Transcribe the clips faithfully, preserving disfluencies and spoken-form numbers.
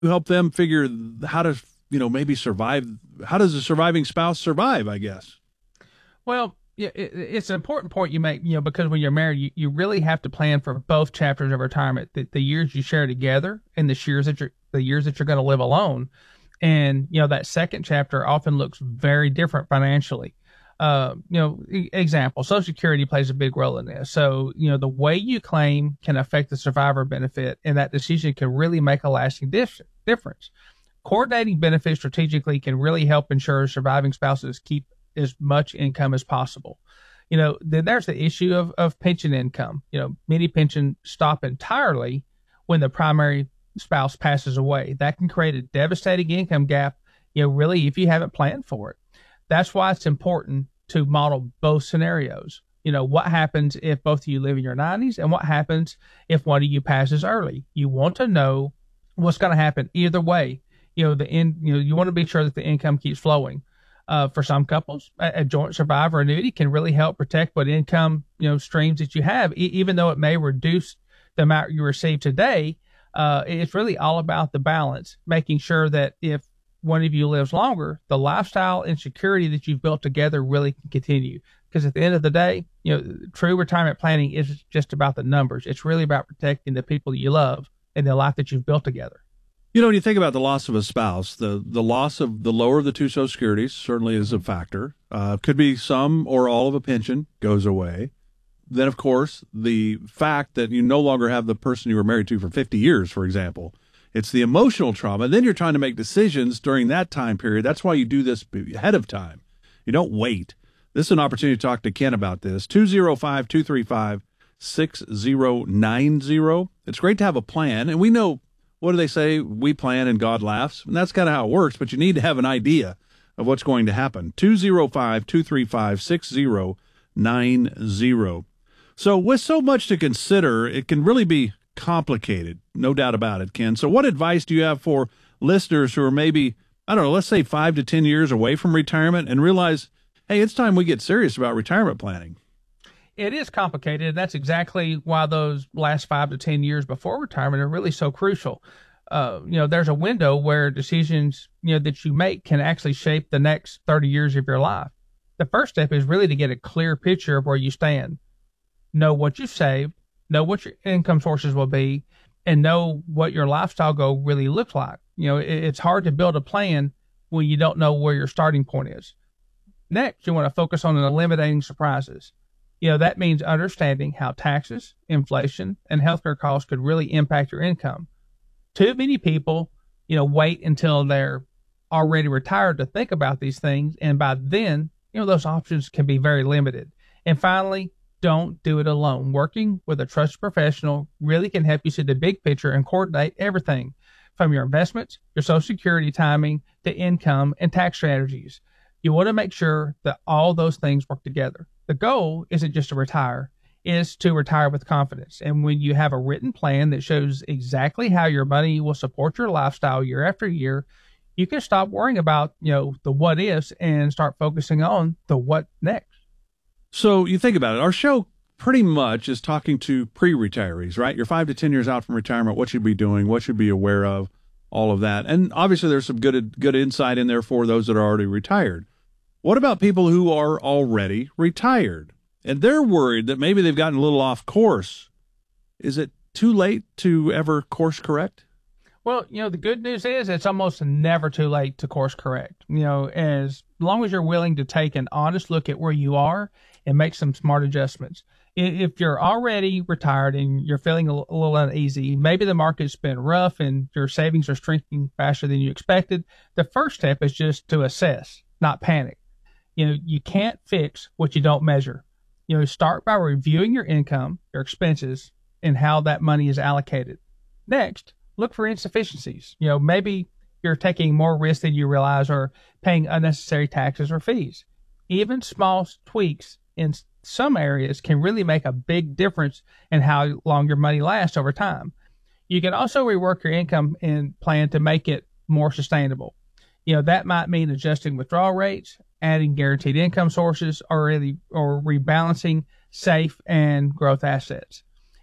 help them figure how to, you know, maybe survive. How does a surviving spouse survive, I guess? Well, yeah, it, it's an important point you make, you know, because when you're married, you, you really have to plan for both chapters of retirement, the, the years you share together and the years that you're, the years that you're going to live alone. And, you know, that second chapter often looks very different financially. Uh, you know, e- example, Social Security plays a big role in this. So, you know, the way you claim can affect the survivor benefit, and that decision can really make a lasting dif- difference. Coordinating benefits strategically can really help ensure surviving spouses keep as much income as possible. You know, then there's the issue of, of pension income. You know, many pensions stop entirely when the primary spouse passes away. That can create a devastating income gap, you know, really, if you haven't planned for it. That's why it's important to model both scenarios. You know, what happens if both of you live in your nineties, and what happens if one of you passes early? You want to know what's going to happen either way. You know, the in, you know, you want to be sure that the income keeps flowing. Uh, for some couples, a, a joint survivor annuity can really help protect what income, you know, streams that you have, e- even though it may reduce the amount you receive today. Uh, it's really all about the balance, making sure that if one of you lives longer, the lifestyle and security that you've built together really can continue. Because at the end of the day, you know, true retirement planning isn't just about the numbers. It's really about protecting the people you love and the life that you've built together. You know, when you think about the loss of a spouse, the, the loss of the lower of the two Social Securities certainly is a factor. Uh, could be some or all of a pension goes away. Then, of course, the fact that you no longer have the person you were married to for fifty years, for example. It's the emotional trauma. Then you're trying to make decisions during that time period. That's why you do this ahead of time. You don't wait. This is an opportunity to talk to Ken about this. two oh five, two three five, six oh nine oh. It's great to have a plan. And we know, what do they say? We plan and God laughs. And that's kind of how it works, but you need to have an idea of what's going to happen. two oh five, two three five, six oh nine oh. So with so much to consider, it can really be complicated. No doubt about it, Ken. So what advice do you have for listeners who are maybe, I don't know, let's say five to ten years away from retirement and realize, hey, it's time we get serious about retirement planning? It is complicated. That's exactly why those last five to ten years before retirement are really so crucial. Uh, you know, there's a window where decisions, you know, that you make can actually shape the next thirty years of your life. The first step is really to get a clear picture of where you stand. Know what you've saved, know what your income sources will be, and know what your lifestyle goal really looks like. You know, it, it's hard to build a plan when you don't know where your starting point is. Next, you want to focus on eliminating surprises. You know, that means understanding how taxes, inflation, and healthcare costs could really impact your income. Too many people, you know, wait until they're already retired to think about these things, and by then, you know, those options can be very limited. And finally, don't do it alone. Working with a trusted professional really can help you see the big picture and coordinate everything from your investments, your Social Security timing, to income and tax strategies. You want to make sure that all those things work together. The goal isn't just to retire, is to retire with confidence. And when you have a written plan that shows exactly how your money will support your lifestyle year after year, you can stop worrying about, you know, the what ifs and start focusing on the what next. So you think about it, our show pretty much is talking to pre-retirees, right? You're five to ten years out from retirement. What should you be doing? What should you be aware of? All of that. And obviously there's some good, good insight in there for those that are already retired. What about people who are already retired and they're worried that maybe they've gotten a little off course? Is it too late to ever course correct? Well, you know, the good news is it's almost never too late to course correct. You know, as long as you're willing to take an honest look at where you are and make some smart adjustments. If you're already retired and you're feeling a little uneasy, maybe the market's been rough and your savings are shrinking faster than you expected, the first step is just to assess, not panic. You know, you can't fix what you don't measure. You know, start by reviewing your income, your expenses, and how that money is allocated. Next, look for insufficiencies. You know, maybe you're taking more risk than you realize or paying unnecessary taxes or fees. Even small tweaks in some areas can really make a big difference in how long your money lasts over time. You can also rework your income and plan to make it more sustainable. You know, that might mean adjusting withdrawal rates, adding guaranteed income sources, or really, or rebalancing safe and growth assets.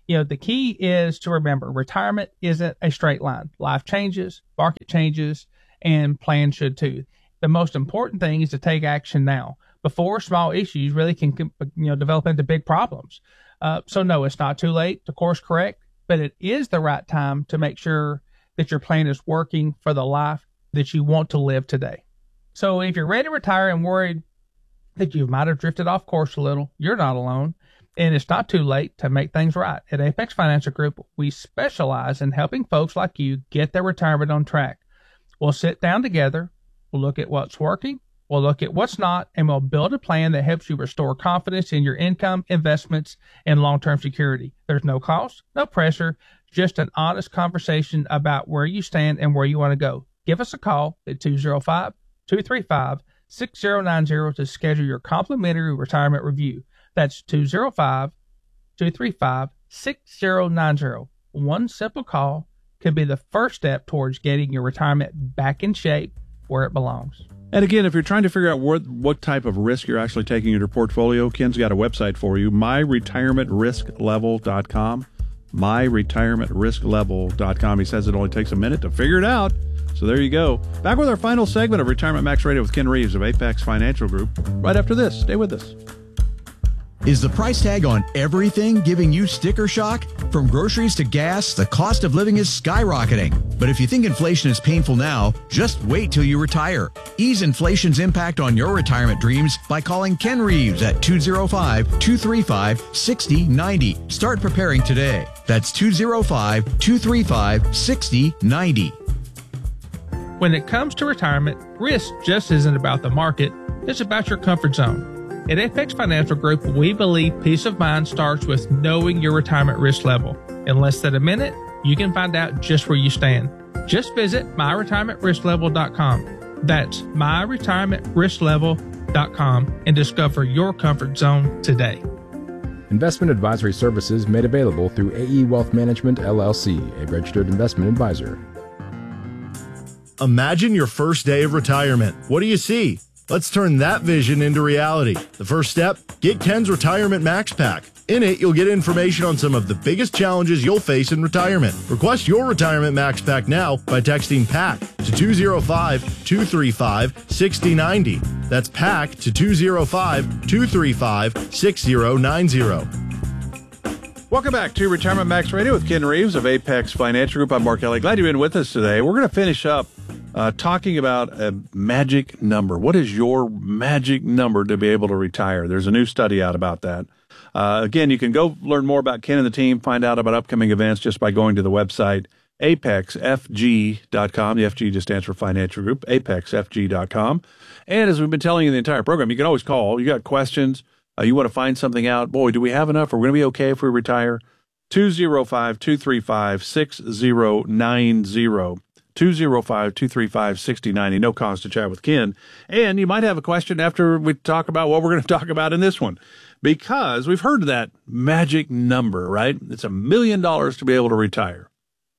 You know, the key is to remember retirement isn't a straight line. Life changes, market changes, and plans should too. The most important thing is to take action now before small issues really can, you know, develop into big problems. Uh, so no, it's not too late to course correct, but it is the right time to make sure that your plan is working for the life that you want to live today. So if you're ready to retire and worried that you might have drifted off course a little, you're not alone. And it's not too late to make things right. At Apex Financial Group, we specialize in helping folks like you get their retirement on track. We'll sit down together, we'll look at what's working, we'll look at what's not, and we'll build a plan that helps you restore confidence in your income, investments, and long-term security. There's no cost, no pressure, just an honest conversation about where you stand and where you want to go. Give us a call at two oh five, two three five, six oh nine oh to schedule your complimentary retirement review. That's two oh five, two three five, six oh nine oh. One simple call could be the first step towards getting your retirement back in shape where it belongs. And again, if you're trying to figure out what, what type of risk you're actually taking in your portfolio, Ken's got a website for you, my retirement risk level dot com. my retirement risk level dot com. He says it only takes a minute to figure it out. So there you go. Back with our final segment of Retirement Max Radio with Ken Reeves of Apex Financial Group right after this. Stay with us. Is the price tag on everything giving you sticker shock? From groceries to gas, the cost of living is skyrocketing. But if you think inflation is painful now, just wait till you retire. Ease inflation's impact on your retirement dreams by calling Ken Reeves at two oh five, two three five, six oh nine oh. Start preparing today. That's two oh five, two three five, six oh nine oh. When it comes to retirement, risk just isn't about the market, it's about your comfort zone. At Apex Financial Group, we believe peace of mind starts with knowing your retirement risk level. In less than a minute, you can find out just where you stand. Just visit my retirement risk level dot com. That's my retirement risk level dot com and discover your comfort zone today. Investment advisory services made available through A E Wealth Management, L L C, a registered investment advisor. Imagine your first day of retirement. What do you see? Let's turn that vision into reality. The first step, get Ken's Retirement Max Pack. In it, you'll get information on some of the biggest challenges you'll face in retirement. Request your Retirement Max Pack now by texting PACK to two oh five, two three five, six oh nine oh. That's PACK to two oh five, two three five, six oh nine oh. Welcome back to Retirement Max Radio with Ken Reeves of Apex Financial Group. I'm Mark Kelly. Glad you've been with us today. We're going to finish up uh, talking about a magic number. What is your magic number to be able to retire? There's a new study out about that. Uh, again, you can go learn more about Ken and the team, find out about upcoming events just by going to the website apex f g dot com. The F G just stands for Financial Group, apex f g dot com. And as we've been telling you the entire program, you can always call. You got questions. Uh, you want to find something out. Boy, do we have enough? Are we going to be okay if we retire? two oh five, two three five, six oh nine oh. two oh five, two three five, six oh nine oh. No cost to chat with Ken. And you might have a question after we talk about what we're going to talk about in this one. Because we've heard that magic number, right? It's a million dollars to be able to retire.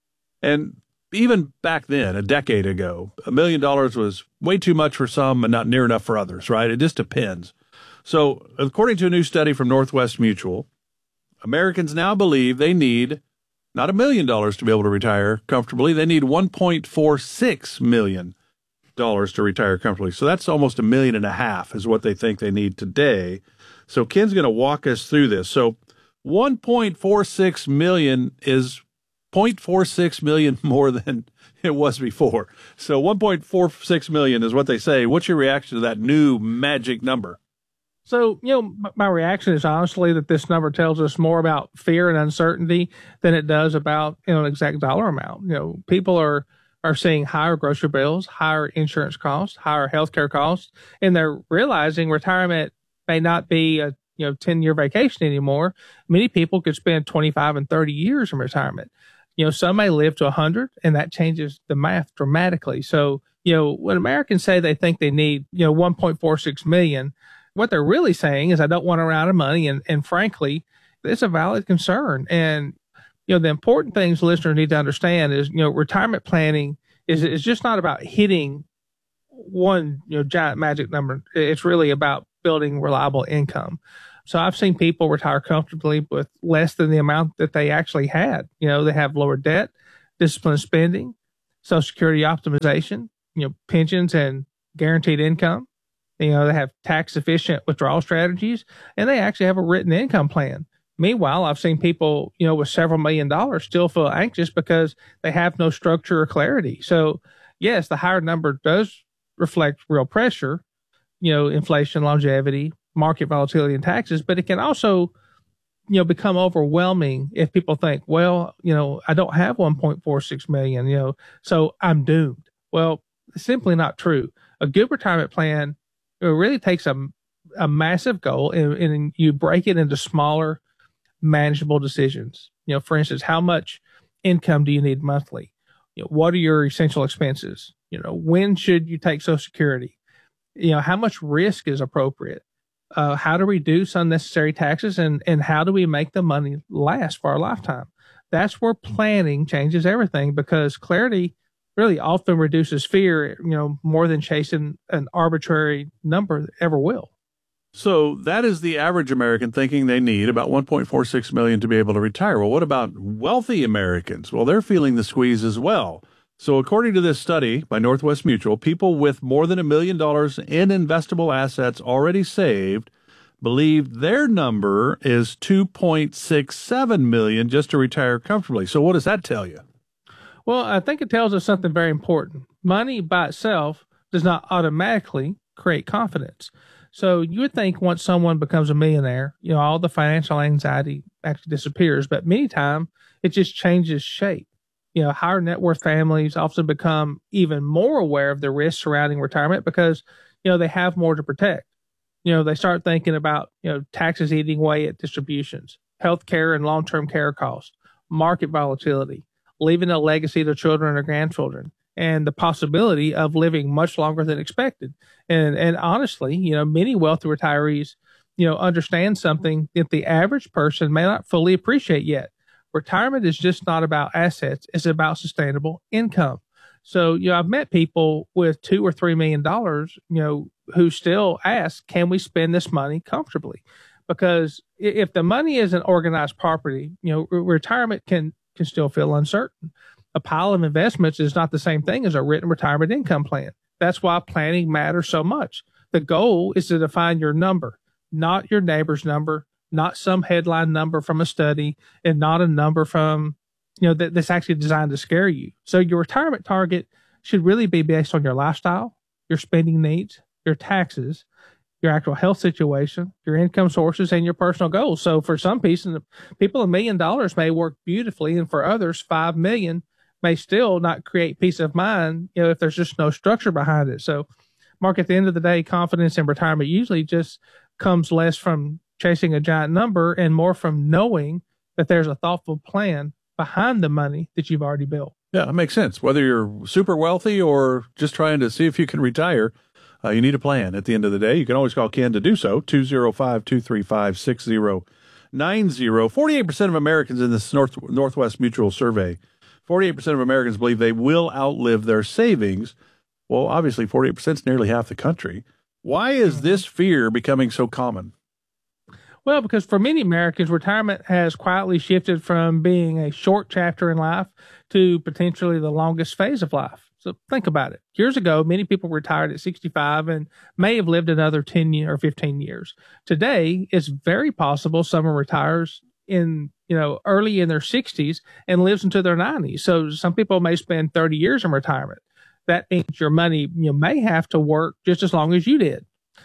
And even back then, a decade ago, a million dollars was way too much for some and not near enough for others, right? It just depends. So according to a new study from Northwest Mutual, Americans now believe they need not a million dollars to be able to retire comfortably. They need one point four six million dollars to retire comfortably. So that's almost a million and a half is what they think they need today. So Ken's going to walk us through this. So one point four six million is zero point four six million more than it was before. So one point four six million is what they say. What's your reaction to that new magic number? So, you know, my reaction is honestly that this number tells us more about fear and uncertainty than it does about, you know, an exact dollar amount. You know, people are, are seeing higher grocery bills, higher insurance costs, higher healthcare costs, and they're realizing retirement may not be a, you know, ten year vacation anymore. Many people could spend twenty-five and thirty years in retirement. You know, some may live to a hundred, and that changes the math dramatically. So, you know, when Americans say they think they need, you know, one point four six million, what they're really saying is I don't want to run out of money. And, and frankly, it's a valid concern. And, you know, the important things listeners need to understand is, you know, retirement planning is, is just not about hitting one, you know, giant magic number. It's really about building reliable income. So I've seen people retire comfortably with less than the amount that they actually had. You know, they have lower debt, disciplined spending, Social Security optimization, you know, pensions and guaranteed income. You know, they have tax efficient withdrawal strategies, and they actually have a written income plan. Meanwhile, I've seen people, you know, with several million dollars still feel anxious because they have no structure or clarity. So yes, the higher number does reflect real pressure, you know, inflation, longevity, market volatility, and taxes, but it can also, you know, become overwhelming if people think, well, you know, I don't have one point four six million, you know, so I'm doomed. Well, it's simply not true. A good retirement plan, it really takes a, a massive goal and, and you break it into smaller, manageable decisions. You know, for instance, how much income do you need monthly? You know, what are your essential expenses? You know, when should you take Social Security? You know, how much risk is appropriate? Uh, how to reduce unnecessary taxes, and, and how do we make the money last for our lifetime? That's where planning changes everything, because clarity really often reduces fear, you know, more than chasing an arbitrary number ever will. So that is the average American thinking they need about one point four six million to be able to retire. Well, what about wealthy Americans? Well, they're feeling the squeeze as well. So according to this study by Northwest Mutual, people with more than a million dollars in investable assets already saved believe their number is two point six seven million just to retire comfortably. So what does that tell you? Well, I think it tells us something very important. Money by itself does not automatically create confidence. So you would think once someone becomes a millionaire, you know, all the financial anxiety actually disappears, but many times it just changes shape. You know, higher net worth families often become even more aware of the risks surrounding retirement because, you know, they have more to protect. You know, they start thinking about, you know, taxes eating away at distributions, healthcare and long-term care costs, market volatility, leaving a legacy to children or grandchildren, and the possibility of living much longer than expected. And and honestly, you know, many wealthy retirees, you know, understand something that the average person may not fully appreciate yet. Retirement is just not about assets. It's about sustainable income. So, you know, I've met people with two or three million dollars, you know, who still ask, can we spend this money comfortably? Because if the money isn't organized property, you know, re- retirement can can still feel uncertain. A pile of investments is not the same thing as a written retirement income plan. That's why planning matters so much. The goal is to define your number, not your neighbor's number, not some headline number from a study, and not a number from, you know, that, that's actually designed to scare you. So your retirement target should really be based on your lifestyle, your spending needs, your taxes, your actual health situation, your income sources, and your personal goals. So for some people, people a million dollars may work beautifully, and for others, five million may still not create peace of mind, you know, if there's just no structure behind it. So, Mark, at the end of the day, confidence in retirement usually just comes less from chasing a giant number and more from knowing that there's a thoughtful plan behind the money that you've already built. Yeah, it makes sense. Whether you're super wealthy or just trying to see if you can retire, uh, you need a plan at the end of the day. You can always call Ken to do so, two oh five, two three five, six oh nine oh. forty-eight percent of Americans in this North, Northwest Mutual survey, forty-eight percent of Americans believe they will outlive their savings. Well, obviously, forty-eight percent is nearly half the country. Why is this fear becoming so common? Well, because for many Americans, retirement has quietly shifted from being a short chapter in life to potentially the longest phase of life. So think about it. Years ago, many people retired at sixty-five and may have lived another ten or fifteen years. Today, it's very possible someone retires in, you know, early in their sixties and lives into their nineties. So some people may spend thirty years in retirement. That means your money, you may have to work just as long as you did.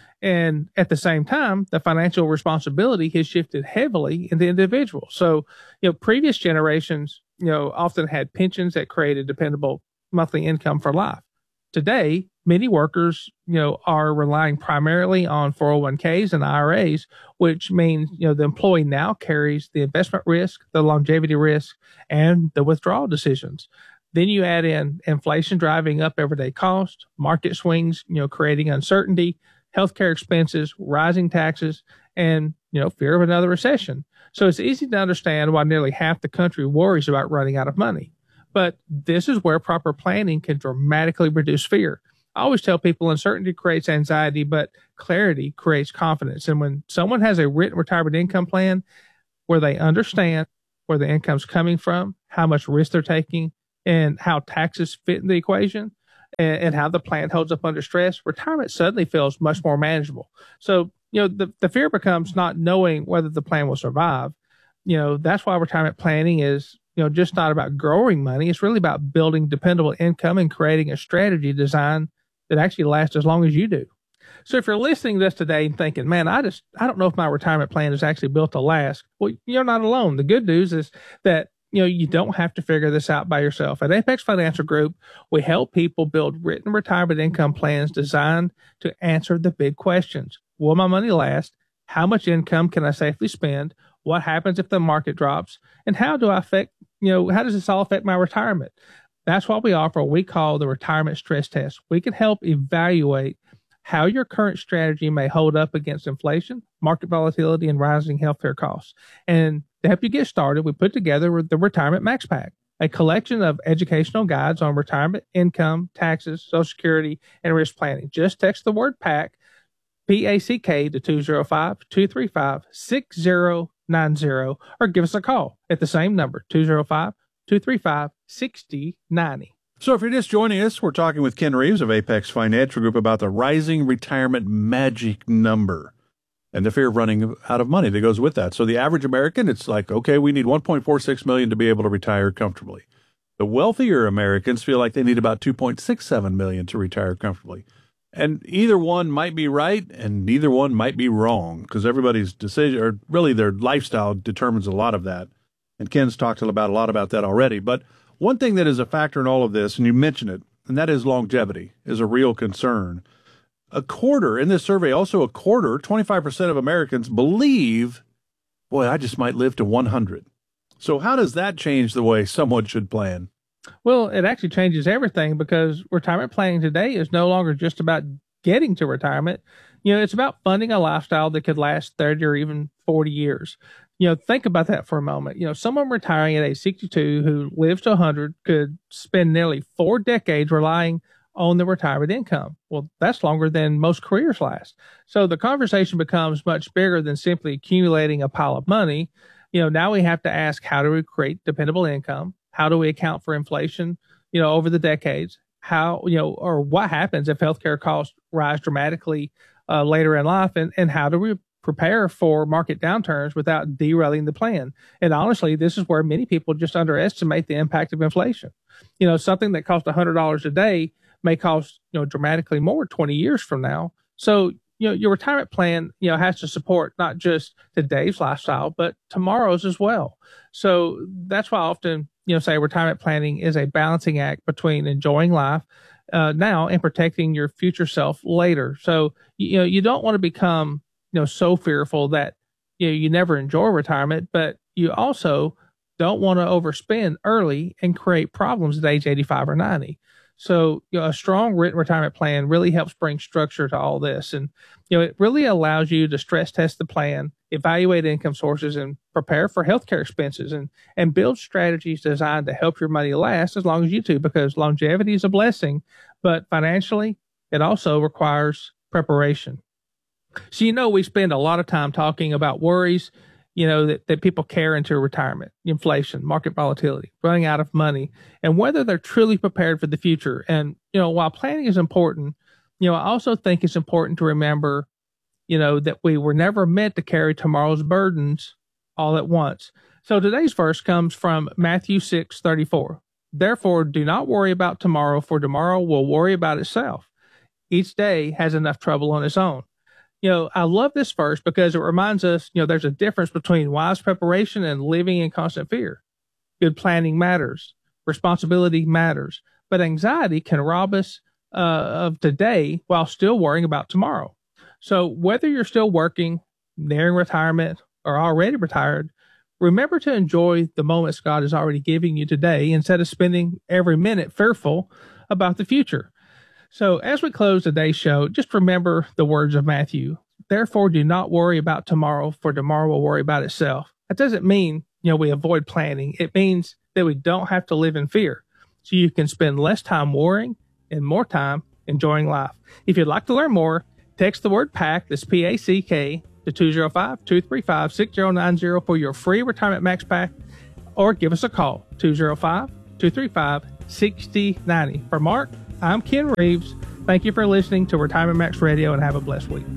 And at the same time, the financial responsibility has shifted heavily in the individual. So, you know, previous generations, you know, often had pensions that created dependable monthly income for life. Today, many workers, you know, are relying primarily on four oh one k's and I R A's, which means, you know, the employee now carries the investment risk, the longevity risk, and the withdrawal decisions. Then you add in inflation driving up everyday costs, market swings, you know, creating uncertainty, healthcare expenses, rising taxes, and, you know, fear of another recession. So it's easy to understand why nearly half the country worries about running out of money. But this is where proper planning can dramatically reduce fear. I always tell people uncertainty creates anxiety, but clarity creates confidence. And when someone has a written retirement income plan where they understand where the income's coming from, how much risk they're taking, and how taxes fit in the equation, and, and how the plan holds up under stress, retirement suddenly feels much more manageable. So, you know, the, the fear becomes not knowing whether the plan will survive. You know, that's why retirement planning is, you know, just not about growing money. It's really about building dependable income and creating a strategy designed that actually lasts as long as you do. So if you're listening to this today and thinking, man, I just, I don't know if my retirement plan is actually built to last. Well, you're not alone. The good news is that, you know, you don't have to figure this out by yourself. At Apex Financial Group, we help people build written retirement income plans designed to answer the big questions. Will my money last? How much income can I safely spend? What happens if the market drops? And how do I affect, you know, how does this all affect my retirement? That's what we offer. What we call the retirement stress test. We can help evaluate how your current strategy may hold up against inflation, market volatility, and rising healthcare costs. And to help you get started, we put together the Retirement Max Pack, a collection of educational guides on retirement, income, taxes, Social Security, and risk planning. Just text the word PACK, P A C K, to two oh five, two three five, six oh nine oh, or give us a call at the same number, two oh five, two three five, six oh nine oh. So if you're just joining us, we're talking with Ken Reeves of Apex Financial Group about the rising retirement magic number and the fear of running out of money that goes with that. So the average American, it's like, okay, we need one point four six million dollars to be able to retire comfortably. The wealthier Americans feel like they need about two point six seven million dollars to retire comfortably. And either one might be right and neither one might be wrong, because everybody's decision, or really their lifestyle, determines a lot of that. And Ken's talked about a lot about that already. But one thing that is a factor in all of this, and you mentioned it, and that is longevity, is a real concern. A quarter, in this survey, also a quarter, twenty-five percent of Americans believe, boy, I just might live to one hundred. So how does that change the way someone should plan? Well, it actually changes everything, because retirement planning today is no longer just about getting to retirement. You know, it's about funding a lifestyle that could last thirty or even forty years. You know, think about that for a moment. You know, someone retiring at age sixty-two who lives to one hundred could spend nearly four decades relying on the retirement income. Well, that's longer than most careers last. So the conversation becomes much bigger than simply accumulating a pile of money. You know, now we have to ask, how do we create dependable income? How do we account for inflation, you know, over the decades? How, you know, or what happens if healthcare costs rise dramatically uh, later in life? And, and how do we prepare for market downturns without derailing the plan? And honestly, this is where many people just underestimate the impact of inflation. You know, something that costs one hundred dollars a day may cost, you know, dramatically more twenty years from now. So, you know, your retirement plan, you know, has to support not just today's lifestyle, but tomorrow's as well. So that's why I often, you know, say retirement planning is a balancing act between enjoying life uh, now and protecting your future self later. So, you know, you don't want to become, you know, so fearful that, you know, you never enjoy retirement, but you also don't want to overspend early and create problems at age eighty-five or ninety. So, you know, a strong written retirement plan really helps bring structure to all this. And, you know, it really allows you to stress test the plan, evaluate income sources, and prepare for healthcare expenses, and, and build strategies designed to help your money last as long as you do, because longevity is a blessing, but financially, it also requires preparation. So, you know, we spend a lot of time talking about worries, you know, that, that people carry into retirement: inflation, market volatility, running out of money, and whether they're truly prepared for the future. And, you know, while planning is important, you know, I also think it's important to remember, you know, that we were never meant to carry tomorrow's burdens all at once. So today's verse comes from Matthew six thirty-four. Therefore, do not worry about tomorrow, for tomorrow will worry about itself. Each day has enough trouble on its own. You know, I love this verse because it reminds us, you know, there's a difference between wise preparation and living in constant fear. Good planning matters. Responsibility matters. But anxiety can rob us uh, of today while still worrying about tomorrow. So whether you're still working, nearing retirement, or already retired, remember to enjoy the moments God is already giving you today instead of spending every minute fearful about the future. So as we close today's show, just remember the words of Matthew. Therefore, do not worry about tomorrow, for tomorrow will worry about itself. That doesn't mean, you know, we avoid planning. It means that we don't have to live in fear. So you can spend less time worrying and more time enjoying life. If you'd like to learn more, text the word PACK, that's P A C K, to two oh five, two three five, six oh nine oh for your free Retirement Max Pack, or give us a call, two oh five, two three five, six oh nine oh. For Mark, I'm Ken Reeves. Thank you for listening to Retirement Max Radio, and have a blessed week.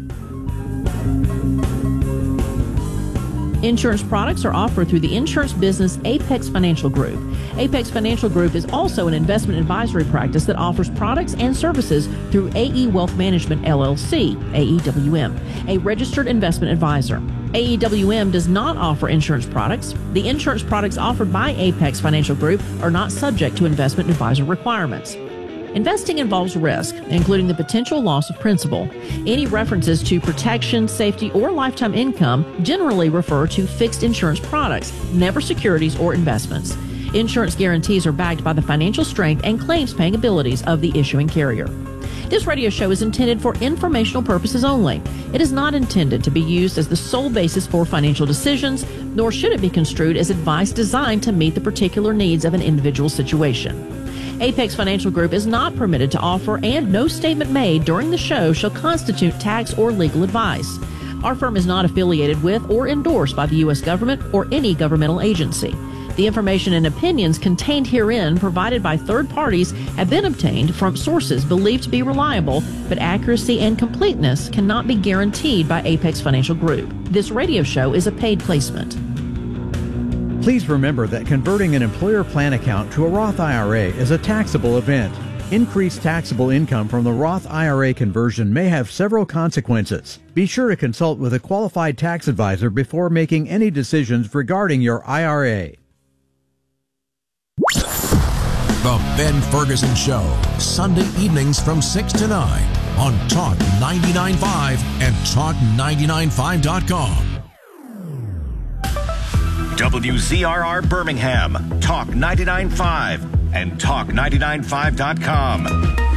Insurance products are offered through the insurance business Apex Financial Group. Apex Financial Group is also an investment advisory practice that offers products and services through A E Wealth Management, L L C, A E W M, a registered investment advisor. A E W M does not offer insurance products. The insurance products offered by Apex Financial Group are not subject to investment advisor requirements. Investing involves risk, including the potential loss of principal. Any references to protection, safety, or lifetime income generally refer to fixed insurance products, never securities or investments. Insurance guarantees are backed by the financial strength and claims-paying abilities of the issuing carrier. This radio show is intended for informational purposes only. It is not intended to be used as the sole basis for financial decisions, nor should it be construed as advice designed to meet the particular needs of an individual situation. Apex Financial Group is not permitted to offer, and no statement made during the show shall constitute tax or legal advice. Our firm is not affiliated with or endorsed by the U S government or any governmental agency. The information and opinions contained herein provided by third parties have been obtained from sources believed to be reliable, but accuracy and completeness cannot be guaranteed by Apex Financial Group. This radio show is a paid placement. Please remember that converting an employer plan account to a Roth I R A is a taxable event. Increased taxable income from the Roth I R A conversion may have several consequences. Be sure to consult with a qualified tax advisor before making any decisions regarding your I R A. The Ben Ferguson Show, Sunday evenings from six to nine on Talk ninety-nine point five and talk ninety-nine five dot com. W Z R R Birmingham, Talk ninety-nine point five and talk ninety-nine five dot com.